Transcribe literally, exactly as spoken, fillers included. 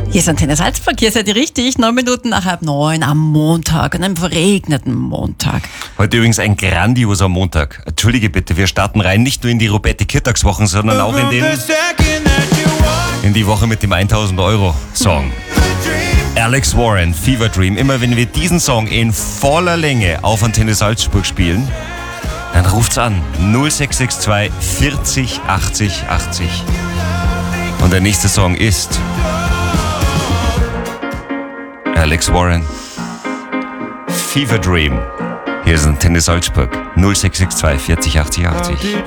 Hier ist Antenne Salzburg, hier seid ihr richtig. Neun Minuten nach halb neun am Montag, an einem verregneten Montag. Heute übrigens ein grandioser Montag. Entschuldige bitte, wir starten rein nicht nur in die Roberte-Kirtagswochen, sondern auch in den in die Woche mit dem tausend Euro Song. Alex Warren, Fever Dream. Immer wenn wir diesen Song in voller Länge auf Antenne Salzburg spielen, dann ruft's an. null sechs sechs zwei vierzig achtzig achtzig. Und der nächste Song ist Alex Warren, Fever Dream. Hier ist Antenne Salzburg. null sechs sechs zwei vierzig achtzig achtzig.